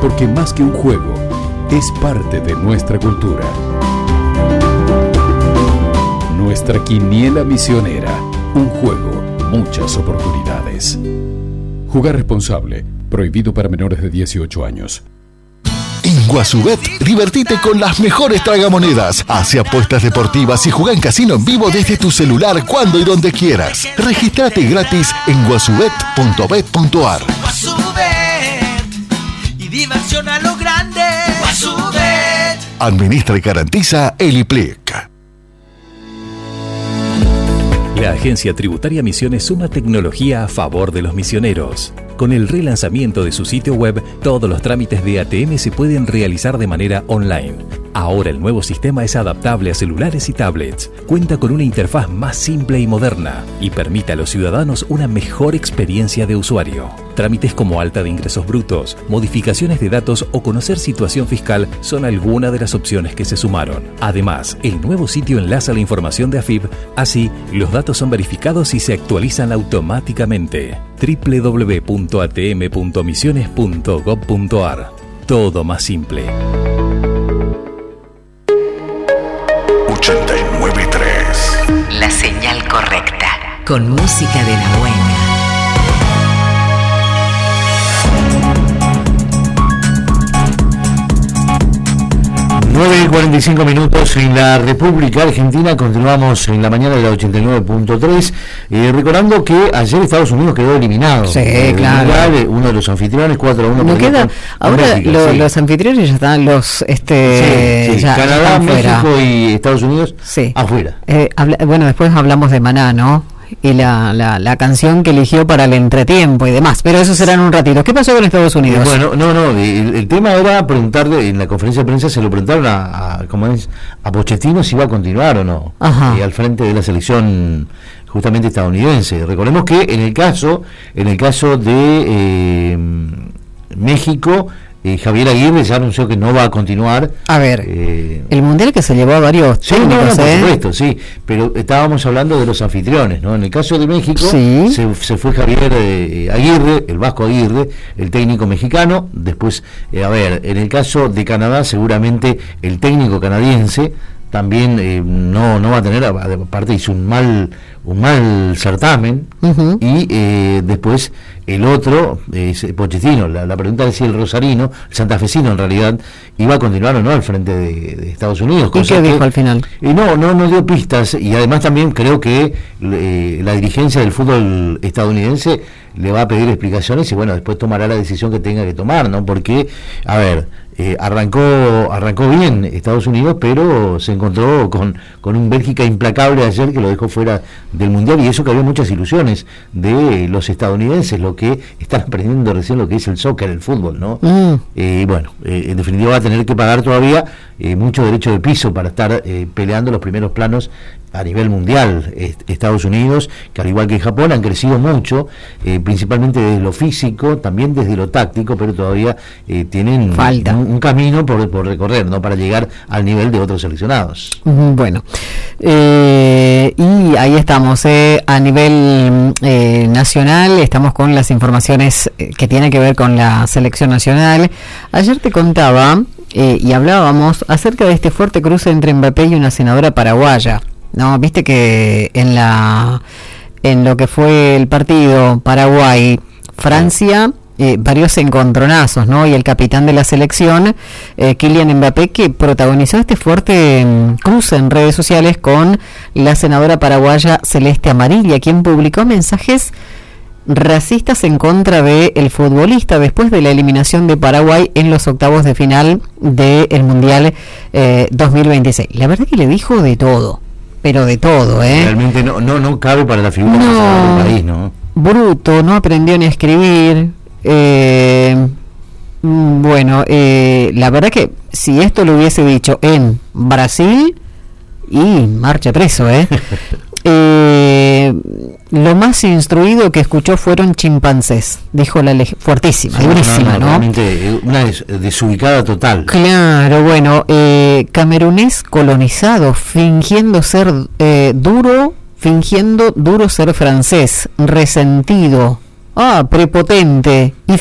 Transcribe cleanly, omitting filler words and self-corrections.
porque más que un juego, es parte de nuestra cultura. Nuestra quiniela misionera, un juego, muchas oportunidades. Jugar responsable, prohibido para menores de 18 años. En Guasubet, divertite con las mejores tragamonedas. Hace apuestas deportivas y juega en casino en vivo desde tu celular cuando y donde quieras. Regístrate gratis en guasubet.bet.ar. Guasubet y diversión a lo grande. Guasubet. Administra y garantiza el IPLEC. La Agencia Tributaria Misiones suma tecnología a favor de los misioneros. Con el relanzamiento de su sitio web, todos los trámites de ATM se pueden realizar de manera online. Ahora el nuevo sistema es adaptable a celulares y tablets, cuenta con una interfaz más simple y moderna y permite a los ciudadanos una mejor experiencia de usuario. Trámites como alta de ingresos brutos, modificaciones de datos o conocer situación fiscal son algunas de las opciones que se sumaron. Además, el nuevo sitio enlaza la información de AFIP, así los datos son verificados y se actualizan automáticamente. www.atm.misiones.gov.ar. Todo más simple. 89.3. La señal correcta. Con música de la buena. 9:45 en la República Argentina. Continuamos en la mañana de la 89.3. Recordando que ayer Estados Unidos quedó eliminado. Sí, claro. Uno de los anfitriones, 4-1. No queda. Ahora México, sí. Los anfitriones ya están, Sí. ya Canadá, están fuera. México y Estados Unidos Sí. afuera. Bueno, después hablamos de Maná, ¿no? Y la canción que eligió para el entretiempo y demás, pero eso será en un ratito. ¿Qué pasó con Estados Unidos? Bueno, el tema era preguntarle, en la conferencia de prensa se lo preguntaron a Pochettino si iba a continuar o no al frente de la selección justamente estadounidense. Recordemos que en el caso de México, Javier Aguirre ya anunció que no va a continuar. A ver, el mundial que se llevó a varios técnicos, por supuesto, sí, pero estábamos hablando de los anfitriones, ¿no? En el caso de México, sí, se fue Javier Aguirre, el Vasco Aguirre, el técnico mexicano. Después, en el caso de Canadá, seguramente el técnico canadiense también no va a tener, aparte hizo un mal certamen, y después el otro Pochettino. La pregunta es si el rosarino, el santafesino en realidad, iba a continuar o no al frente de Estados Unidos. ¿Y qué dijo al final? No dio pistas, y además también creo que la dirigencia del fútbol estadounidense le va a pedir explicaciones y bueno, después tomará la decisión que tenga que tomar, ¿no? Porque, arrancó bien Estados Unidos, pero se encontró con un Bélgica implacable ayer que lo dejó fuera del Mundial, y eso que había muchas ilusiones de los estadounidenses, lo que están aprendiendo recién lo que es el soccer, el fútbol, ¿no? En definitiva va a tener que pagar todavía mucho derecho de piso para estar peleando los primeros planos a nivel mundial. Estados Unidos, que al igual que Japón, han crecido mucho, principalmente desde lo físico, también desde lo táctico, pero todavía tienen un camino por recorrer, ¿no? Para llegar al nivel de otros seleccionados. Bueno, y ahí estamos, a nivel nacional, estamos con las informaciones que tienen que ver con la selección nacional. Ayer te contaba y hablábamos acerca de este fuerte cruce entre Mbappé y una senadora paraguaya. No, viste que en lo que fue el partido Paraguay-Francia, varios encontronazos, ¿no? Y el capitán de la selección, Kylian Mbappé, que protagonizó este fuerte cruce en redes sociales con la senadora paraguaya Celeste Amarilla, quien publicó mensajes racistas en contra del futbolista después de la eliminación de Paraguay en los octavos de final del Mundial 2026. La verdad que le dijo de todo. Pero de todo, Realmente no cabe para la figura del país, ¿no? Bruto, no aprendió ni a escribir. La verdad que si esto lo hubiese dicho en Brasil, marcha preso, lo más instruido que escuchó fueron chimpancés, dijo la fuertísima, durísima, ¿no? Realmente una desubicada total. Claro, camerunés colonizado, fingiendo duro ser francés, resentido, prepotente y